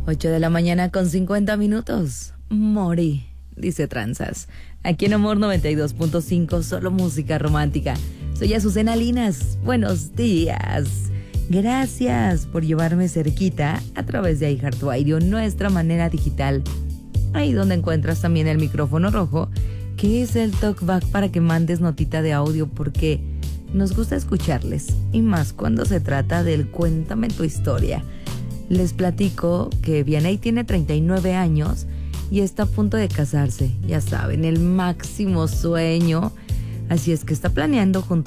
8 de la mañana con 50 minutos. Morí, dice Tranzas. Aquí en Amor 92.5, solo música romántica. Soy Azucena Linas. Buenos días. Gracias por llevarme cerquita a través de iHeartRadio, nuestra manera digital. Ahí donde encuentras también el micrófono rojo, que es el talkback para que mandes notita de audio, porque nos gusta escucharles, y más cuando se trata del Cuéntame tu historia. Les platico que Vianey tiene 39 años y está a punto de casarse. Ya saben, el máximo sueño. Así es que está planeando junto